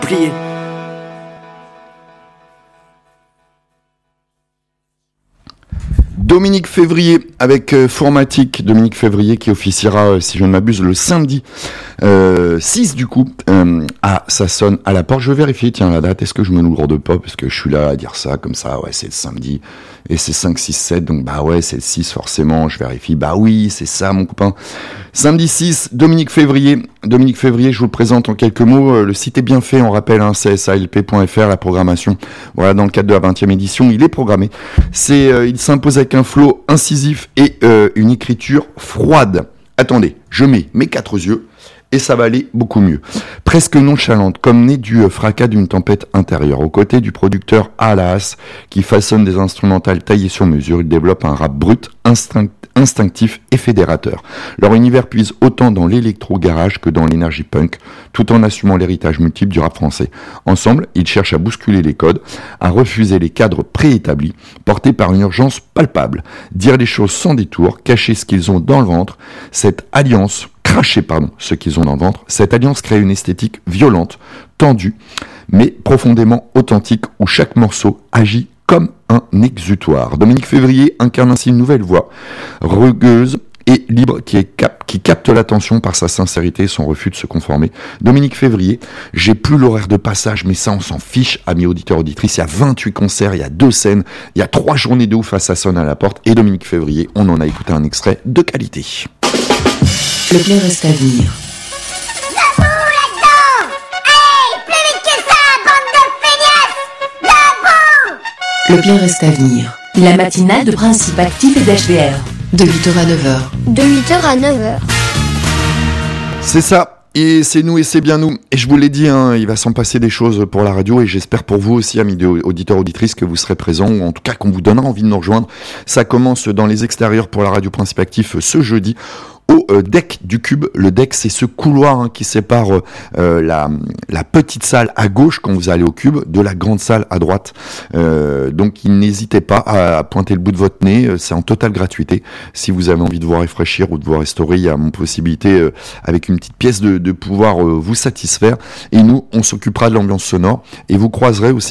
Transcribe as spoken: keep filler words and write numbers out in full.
Plié. Dominique Février avec euh, Fourmatique, Dominique Février qui officiera, euh, si je ne m'abuse, le samedi euh, six du coup. Euh, ah, ça sonne à la porte. Je vais vérifier, tiens, la date. Est-ce que je me lourde pas? Parce que je suis là à dire ça comme ça. Ouais, c'est le samedi. Et c'est cinq, six, sept. Donc, bah ouais, c'est le six forcément. Je vérifie. Bah oui, c'est ça, mon copain. Samedi six, Dominique Février. Dominique Février, je vous le présente en quelques mots. Euh, le site est bien fait, on rappelle, hein, c s a l p point f r, la programmation. Voilà, dans le cadre de la vingtième édition, il est programmé. C'est, euh, il s'impose avec un flow incisif et euh, une écriture froide. Attendez, je mets mes quatre yeux et ça va aller beaucoup mieux. Presque nonchalante, comme née du fracas d'une tempête intérieure. Aux côtés du producteur Alas, qui façonne des instrumentales taillées sur mesure, il développe un rap brut, instinct, instinctif et fédérateur. Leur univers puise autant dans l'électro-garage que dans l'énergie punk, tout en assumant l'héritage multiple du rap français. Ensemble, ils cherchent à bousculer les codes, à refuser les cadres préétablis, portés par une urgence palpable. Dire les choses sans détour, cacher ce qu'ils ont dans le ventre, cette alliance cracher pardon, ce qu'ils ont dans le ventre. Cette alliance crée une esthétique violente, tendue, mais profondément authentique, où chaque morceau agit comme un exutoire. Dominique Février incarne ainsi une nouvelle voix, rugueuse et libre, qui, est cap- qui capte l'attention par sa sincérité et son refus de se conformer. Dominique Février, j'ai plus l'horaire de passage, mais ça on s'en fiche, amis auditeurs, auditrices. Il y a vingt-huit concerts, il y a deux scènes, il y a trois journées de ouf, ça sonne à la porte. Et Dominique Février, on en a écouté un extrait de qualité. Le bien reste à venir. Debout là-dedans! Hey, plus vite que ça, bande de feignasses! Debout! Le bien reste à venir. La matinale de Principe Actif et d'H B R. De huit heures à neuf heures. De huit heures à neuf heures. C'est ça. Et c'est nous et c'est bien nous. Et je vous l'ai dit, hein, il va s'en passer des choses pour la radio et j'espère pour vous aussi, amis auditeurs, auditrices, que vous serez présents ou en tout cas qu'on vous donnera envie de nous rejoindre. Ça commence dans les extérieurs pour la radio Principe Actif ce jeudi. Au euh, deck du Cube. Le deck, c'est ce couloir hein, qui sépare euh, la, la petite salle à gauche quand vous allez au Cube de la grande salle à droite. Euh, donc, n'hésitez pas à, à pointer le bout de votre nez. C'est en totale gratuité. Si vous avez envie de vous rafraîchir ou de vous restaurer, il y a mon possibilité euh, avec une petite pièce de, de pouvoir euh, vous satisfaire. Et nous, on s'occupera de l'ambiance sonore et vous croiserez aussi